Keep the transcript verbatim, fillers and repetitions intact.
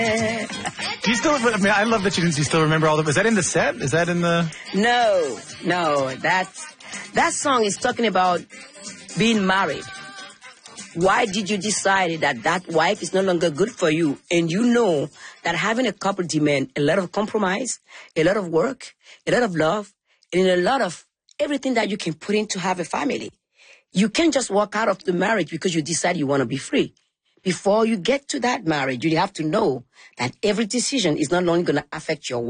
Do you still, I mean, I love that you, you still remember all of it. Is that in the set? Is that in the... No, no. That's, that song is talking about being married. Why did you decide that that wife is no longer good for you? And you know that having a couple demands a lot of compromise, a lot of work, a lot of love, and a lot of everything that you can put in to have a family. You can't just walk out of the marriage because you decide you want to be free. Before you get to that marriage, you have to know that every decision is not only going to affect your wife.